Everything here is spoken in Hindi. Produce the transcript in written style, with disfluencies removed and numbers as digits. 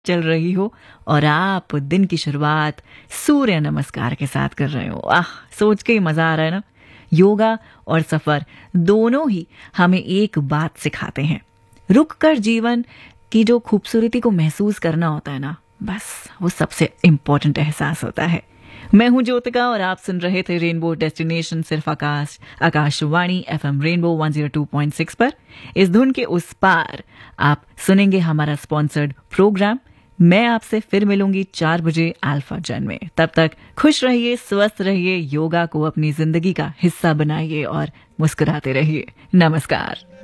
चल रही हो और आप दिन की शुरुआत सूर्य नमस्कार के साथ कर रहे हो। सोच के ही मजा आ रहा है ना। योगा और सफर दोनों ही हमें एक बात सिखाते हैं, रुक कर जीवन की जो खूबसूरती को महसूस करना होता है ना, बस वो सबसे इम्पोर्टेंट एहसास होता है। मैं हूं ज्योतिका और आप सुन रहे थे रेनबो डेस्टिनेशन सिर्फ आकाशवाणी FM रेनबो 102.6 पर। इस धुन के उस पार आप सुनेंगे हमारा स्पॉन्सर्ड प्रोग्राम। मैं आपसे फिर मिलूंगी 4 बजे अल्फा जन में। तब तक खुश रहिए, स्वस्थ रहिए, योगा को अपनी जिंदगी का हिस्सा बनाइए और मुस्कुराते रहिए। नमस्कार।